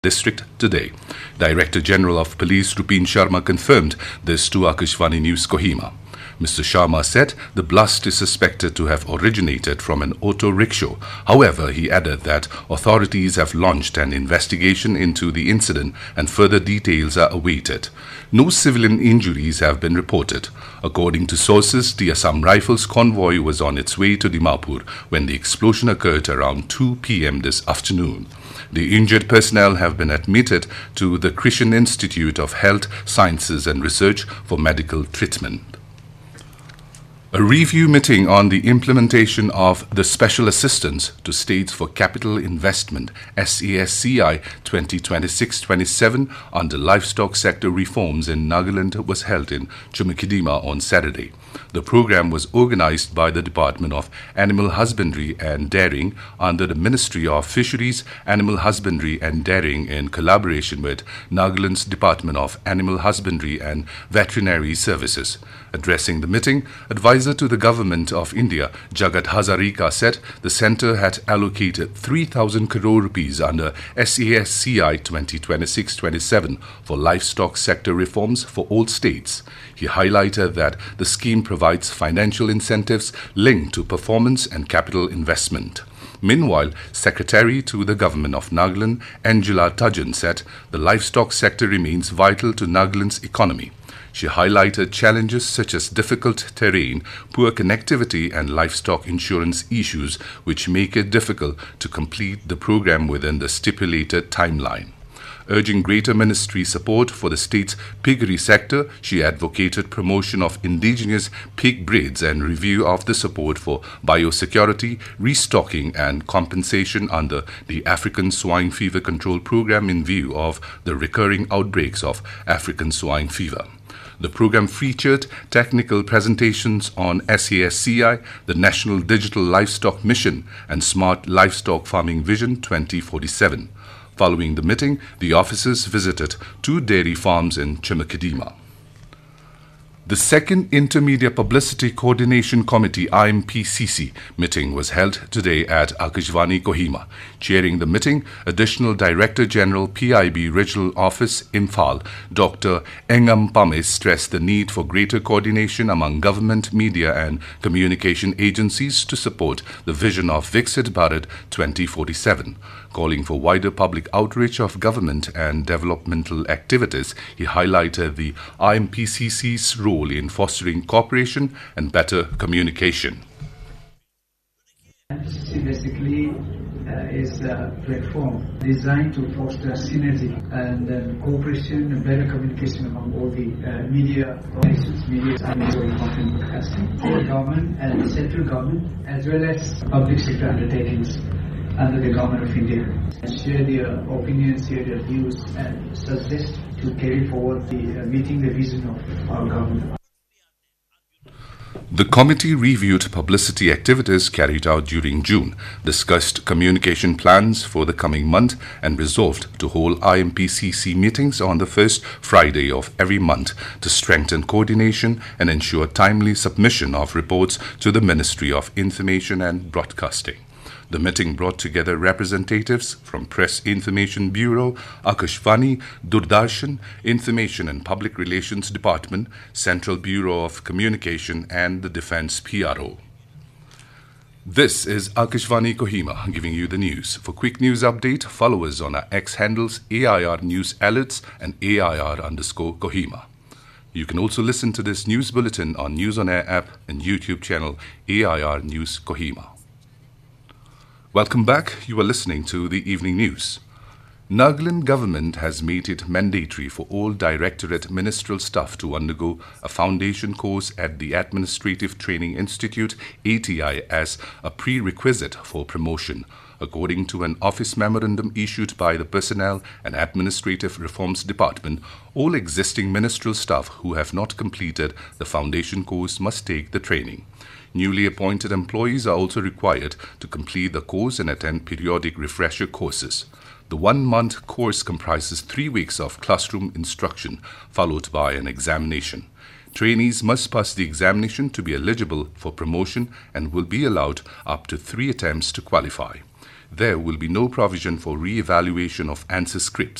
district today. Director General of Police Rupin Sharma confirmed this to Akashvani News Kohima. Mr. Sharma said the blast is suspected to have originated from an auto rickshaw. However, he added that authorities have launched an investigation into the incident and further details are awaited. No civilian injuries have been reported. According to sources, the Assam Rifles convoy was on its way to Dimapur when the explosion occurred around 2 p.m. this afternoon. The injured personnel have been admitted to the Christian Institute of Health Sciences and Research for medical treatment. A review meeting on the implementation of the Special Assistance to States for Capital Investment SASCI 2026-27 under livestock sector reforms in Nagaland was held in Chumukidima on Saturday. The program was organized by the Department of Animal Husbandry and Dairying under the Ministry of Fisheries, Animal Husbandry and Dairying in collaboration with Nagaland's Department of Animal Husbandry and Veterinary Services. Addressing the meeting, advisor to the Government of India, Jagat Hazarika, said the centre had allocated 3,000 crore rupees under SASCI 2026-27 for livestock sector reforms for all states. He highlighted that the scheme provides financial incentives linked to performance and capital investment. Meanwhile, Secretary to the Government of Nagaland, Angela Tajan, said the livestock sector remains vital to Nagaland's economy. She highlighted challenges such as difficult terrain, poor connectivity and livestock insurance issues which make it difficult to complete the program within the stipulated timeline. Urging greater ministry support for the state's piggery sector, she advocated promotion of indigenous pig breeds and review of the support for biosecurity, restocking and compensation under the African Swine Fever Control Program in view of the recurring outbreaks of African swine fever. The program featured technical presentations on SASCI, the National Digital Livestock Mission, and Smart Livestock Farming Vision 2047. Following the meeting, the officers visited 2 dairy farms in Chumukidima. The second Intermedia Publicity Coordination Committee IMPCC meeting was held today at Akashvani Kohima. Chairing the meeting, Additional Director General PIB Regional Office Imphal, Dr. Engam Pames stressed the need for greater coordination among government, media and communication agencies to support the vision of Viksit Bharat 2047. Calling for wider public outreach of government and developmental activities, he highlighted the IMPCC's role in fostering cooperation and better communication. IMPCC basically is a platform designed to foster synergy and cooperation and better communication among all the media organizations. Media is very important broadcasting, state government and central government, as well as public sector undertakings under the Government of India, and share their opinions, share their views, and suggest to carry forward meeting the vision of our government. The committee reviewed publicity activities carried out during June, discussed communication plans for the coming month, and resolved to hold IMPCC meetings on the first Friday of every month to strengthen coordination and ensure timely submission of reports to the Ministry of Information and Broadcasting. The meeting brought together representatives from Press Information Bureau, Akashvani, Doordarshan, Information and Public Relations Department, Central Bureau of Communication and the Defence PRO. This is Akashvani Kohima giving you the news. For quick news update, follow us on our X handles AIR News Alerts and AIR_Kohima. You can also listen to this news bulletin on News on Air app and YouTube channel AIR News Kohima. Welcome back. You are listening to the evening news. Nagaland government has made it mandatory for all directorate ministerial staff to undergo a foundation course at the Administrative Training Institute ATI as a prerequisite for promotion. According to an office memorandum issued by the Personnel and Administrative Reforms Department, all existing ministerial staff who have not completed the foundation course must take the training. Newly appointed employees are also required to complete the course and attend periodic refresher courses. The 1-month course comprises 3 weeks of classroom instruction, followed by an examination. Trainees must pass the examination to be eligible for promotion and will be allowed up to 3 attempts to qualify. there will be no provision for re-evaluation of answer scripts